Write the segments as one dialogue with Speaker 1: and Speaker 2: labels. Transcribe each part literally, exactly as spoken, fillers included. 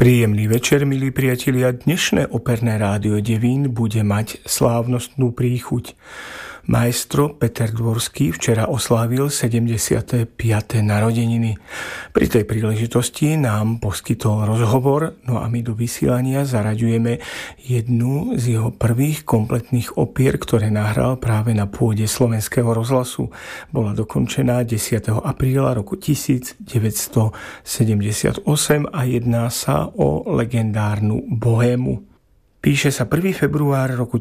Speaker 1: Príjemný večer, milí priatelia. Dnešné operné rádio Devín bude mať slávnostnú príchuť. Maestro Peter Dvorský včera oslávil sedemdesiate piate narodeniny. Pri tej príležitosti nám poskytol rozhovor, no a my do vysielania zaraďujeme jednu z jeho prvých kompletných opier, ktoré nahral práve na pôde Slovenského rozhlasu. Bola dokončená desiateho apríla roku devätnásťsedemdesiatosem a jedná sa o legendárnu Bohému. Píše sa prvého februára roku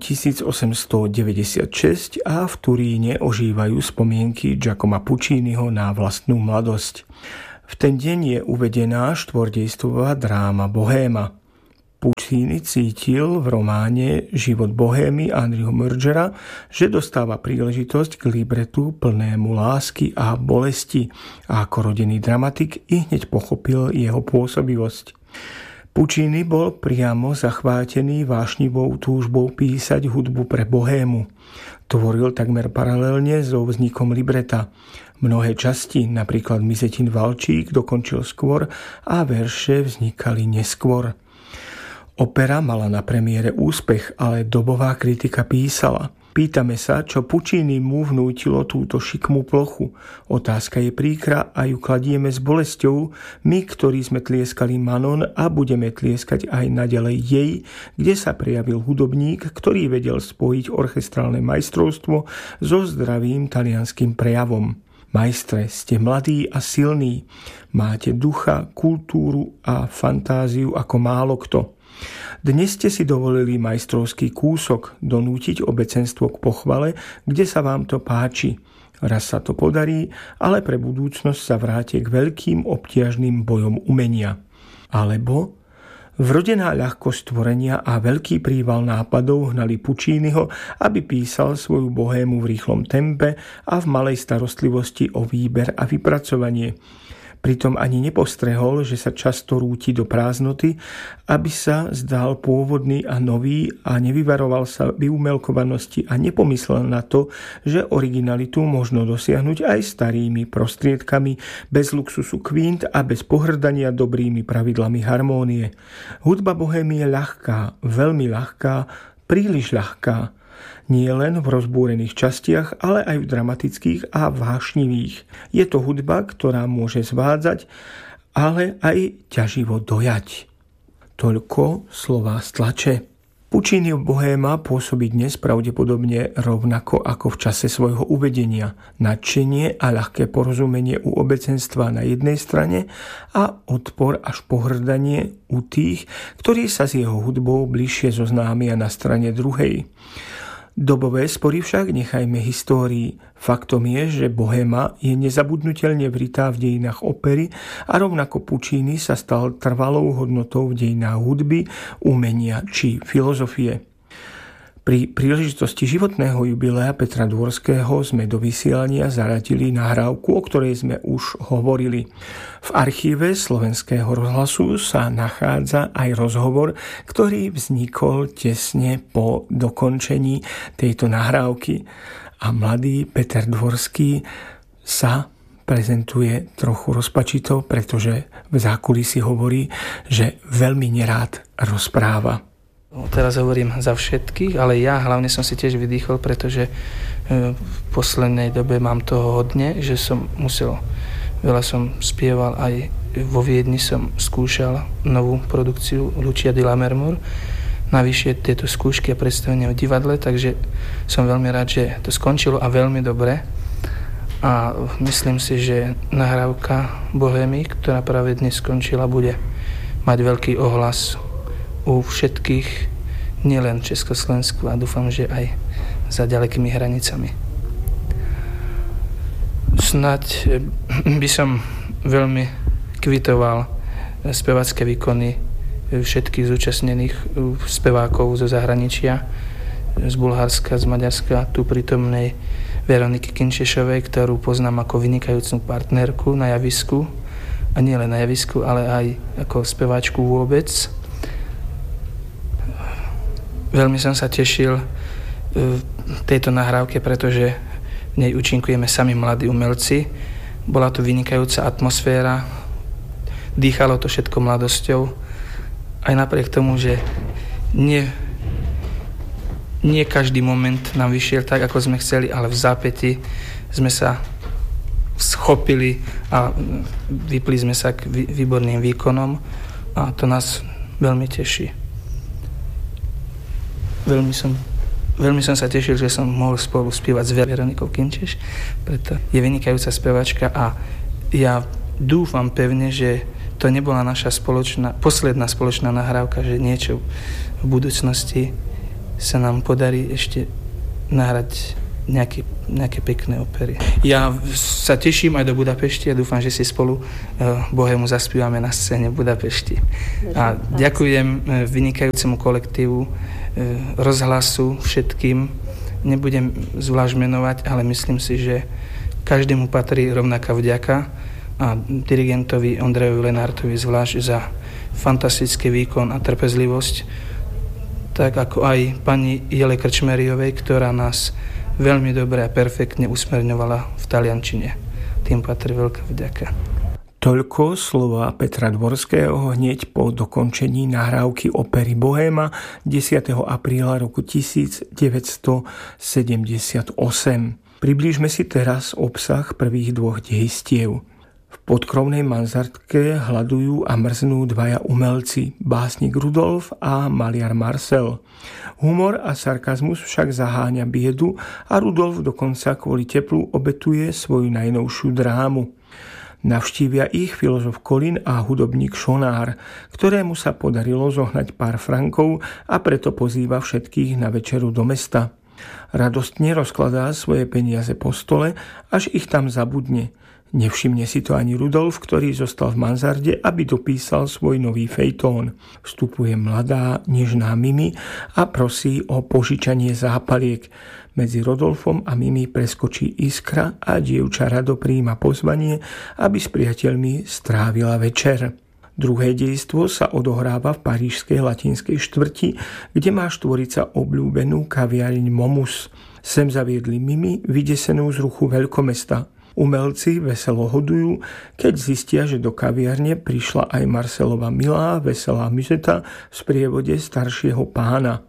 Speaker 1: tisícosemstodeväťdesiatšesť a v Turíne ožívajú spomienky Giacoma Pucciniho na vlastnú mladosť. V ten deň je uvedená štvordejstvová dráma Bohéma. Puccini cítil v románe Život Bohémy Henryho Murgera, že dostáva príležitosť k libretu plnému lásky a bolesti a ako rodený dramatik i hneď pochopil jeho pôsobivosť. Puccini bol priamo zachvátený vášnivou túžbou písať hudbu pre Bohému. Tvoril takmer paralelne so vznikom libreta. Mnohé časti, napríklad Mizetin Valčík, dokončil skôr a verše vznikali neskôr. Opera mala na premiére úspech, ale dobová kritika písala: pýtame sa, čo Puccini mu vnútilo túto šikmú plochu. Otázka je príkra a ju kladieme s bolesťou, my, ktorí sme tlieskali Manon a budeme tlieskať aj naďalej jej, kde sa prejavil hudobník, ktorý vedel spojiť orchestrálne majstrovstvo so zdravým talianským prejavom. Majstre, ste mladí a silní, máte ducha, kultúru a fantáziu ako málo kto. Dnes ste si dovolili majstrovský kúsok, donútiť obecenstvo k pochvale, kde sa vám to páči. Raz sa to podarí, ale pre budúcnosť sa vráte k veľkým obtiažným bojom umenia. Alebo vrodená ľahkosť tvorenia a veľký príval nápadov hnali Pucciniho, aby písal svoju Bohému v rýchlom tempe a v malej starostlivosti o výber a vypracovanie. Pritom ani nepostrehol, že sa často rúti do prázdnoty, aby sa zdal pôvodný a nový a nevyvaroval sa vyumelkovanosti a nepomyslel na to, že originalitu možno dosiahnuť aj starými prostriedkami, bez luxusu kvint a bez pohrdania dobrými pravidlami harmónie. Hudba Bohémy je ľahká, veľmi ľahká, príliš ľahká. Nie len v rozbúrených častiach, ale aj v dramatických a vášnivých. Je to hudba, ktorá môže zvádzať, ale aj ťaživo dojať. Toľko slová z tlače. Pucciniho Bohéma pôsobí dnes pravdepodobne rovnako ako v čase svojho uvedenia. Nadšenie a ľahké porozumenie u obecenstva na jednej strane a odpor až pohrdanie u tých, ktorí sa s jeho hudbou bližšie zoznámia na strane druhej. Dobové spory však nechajme histórii. Faktom je, že Bohéma je nezabudnutelne vritá v dejinách opery a rovnako Puccini sa stal trvalou hodnotou v dejinách hudby, umenia či filozofie. Pri príležitosti životného jubilea Petra Dvorského sme do vysielania zaradili nahrávku, o ktorej sme už hovorili. V archíve Slovenského rozhlasu sa nachádza aj rozhovor, ktorý vznikol tesne po dokončení tejto nahrávky. A mladý Peter Dvorský sa prezentuje trochu rozpačito, pretože v zákulisí hovorí, že veľmi nerád rozpráva.
Speaker 2: Teraz hovorím za všetkých, ale ja hlavne som si tiež vydýchol, pretože v poslednej dobe mám toho hodne, že som musel, veľa som spieval, aj vo Viedni som skúšal novú produkciu Lucia di Lammermoor. Navyše tieto skúšky a predstavenia v divadle, takže som veľmi rád, že to skončilo a veľmi dobre. A myslím si, že nahrávka Bohémy, ktorá práve dnes skončila, bude mať veľký ohlas u všetkých, nielen v Československu, a dúfam, že aj za ďalekými hranicami. Snaď by som veľmi kvitoval spevacké výkony všetkých zúčastnených spevákov zo zahraničia, z Bulharska, z Maďarska, tu prítomnej Veroniky Kinčešovej, ktorú poznám ako vynikajúcu partnerku na javisku, a nie len na javisku, ale aj ako speváčku vôbec. Veľmi som sa tešil v tejto nahrávke, pretože v nej účinkujeme sami mladí umelci. Bola tu vynikajúca atmosféra, dýchalo to všetko mladosťou aj napriek tomu, že nie, nie každý moment nám vyšiel tak, ako sme chceli, ale v zápäti sme sa schopili a vypli sme sa k výborným výkonom a to nás veľmi teší. Veľmi som, veľmi som sa tešil, že som mohol spolu spievať s Veronikou Kinčeš, preto je vynikajúca spevačka a ja dúfam pevne, že to nebola naša spoločná, posledná spoločná nahrávka, že niečo v budúcnosti sa nám podarí ešte nahrať nejaké, nejaké pekné opery. Ja sa teším aj do Budapešti a dúfam, že si spolu uh, Bohému zaspívame na scéne v Budapešti. A ďakujem uh, vynikajúcemu kolektívu, uh, rozhlasu, všetkým. Nebudem zvlášť menovať, ale myslím si, že každému patrí rovnaká vďaka a dirigentovi Ondrejovi Lenártovi zvlášť za fantastický výkon a trpezlivosť, tak ako aj pani Jele Krčmeriovej, ktorá nás veľmi dobre a perfektne usmerňovala v taliančine. Tým patrí veľká vďaka.
Speaker 1: Toľko slova Petra Dvorského hneď po dokončení nahrávky opery Bohéma desiateho apríla roku devätnásťsedemdesiatosem. Priblížme si teraz obsah prvých dvoch dejstiev. V podkrovnej mansardke hľadujú a mrznú dvaja umelci, básnik Rudolf a maliar Marcel. Humor a sarkazmus však zaháňa biedu a Rudolf dokonca kvôli teplu obetuje svoju najnovšiu drámu. Navštívia ich filozof Colin a hudobník Šonár, ktorému sa podarilo zohnať pár frankov a preto pozýva všetkých na večeru do mesta. Radostne rozkladá svoje peniaze po stole, až ich tam zabudne. Nevšimne si to ani Rudolf, ktorý zostal v mansarde, aby dopísal svoj nový fejtón. Vstupuje mladá, nežná Mimi a prosí o požičanie zápaliek. Medzi Rodolfom a Mimi preskočí iskra a dievča rado prijíma pozvanie, aby s priateľmi strávila večer. Druhé dejstvo sa odohráva v parížskej latinskej štvrti, kde má štvorica obľúbenú kaviareň Momus. Sem zaviedli Mimi, vydesenú z ruchu veľkomesta. Umelci veselo hodujú, keď zistia, že do kaviarne prišla aj Marcelova milá, veselá Mizeta v sprievode staršieho pána.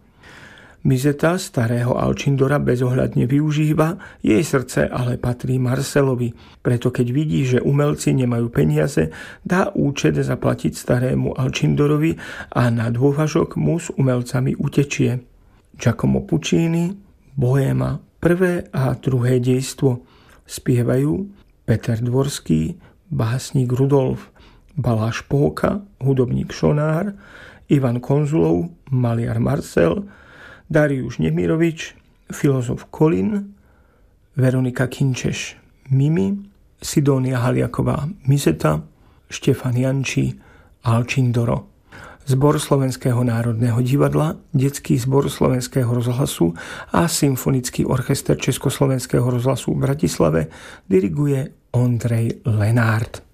Speaker 1: Mizeta starého Alcindora bezohľadne využíva, jej srdce ale patrí Marcelovi. Preto keď vidí, že umelci nemajú peniaze, dá účet zaplatiť starému Alcindorovi a na dôvažok mu s umelcami utečie. Giacomo Puccini, Bohéma, prvé a druhé dejstvo. Spievajú Peter Dvorský, básnik Rudolf, Baláš Póka, hudobník Šonár, Ivan Konzulov, maliar Marcel, Dariuš Nemirovič, filozof Colin, Veronika Kinčeš, Mimi, Sidónia Haliaková, Mizeta, Štefan Jančí, Alcindoro. Zbor Slovenského národného divadla, Detský zbor Slovenského rozhlasu a Symfonický orchester Československého rozhlasu v Bratislave diriguje Ondrej Lenárt.